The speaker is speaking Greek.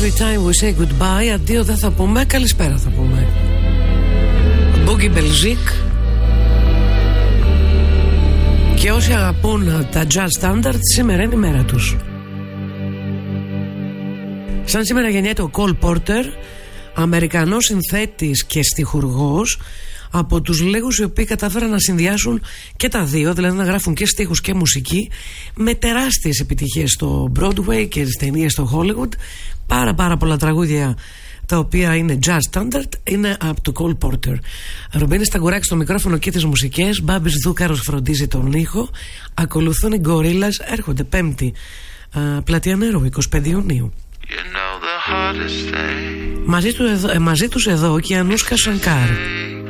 Every time we say goodbye, αντίο δεν θα πούμε, καλησπέρα θα πούμε. Boogie Belgique. Και όσοι αγαπούν τα jazz standard, σήμερα είναι η μέρα τους. Σαν σήμερα γεννιέται ο Cole Porter, Αμερικανός συνθέτης και στιχουργός, από τους λίγους οι οποίοι κατάφεραν να συνδυάσουν και τα δύο, δηλαδή να γράφουν και στίχους και μουσική, με τεράστιες επιτυχίες στο Broadway και στις ταινίες στο Hollywood. Πάρα πολλά τραγούδια τα οποία είναι jazz standard είναι από το Cole Porter. Ρομπίνη Σταγκουράκη στο μικρόφωνο και τις μουσικές, Μπάμπης Δούκαρος φροντίζει τον ήχο. Ακολουθούν οι Gorillaz, έρχονται Πέμπτη, Πλατεία Νερού, 25 Ιουνίου. You know the hardest thing. Μαζί τους εδώ και η Ανούσκα Σανκάρ.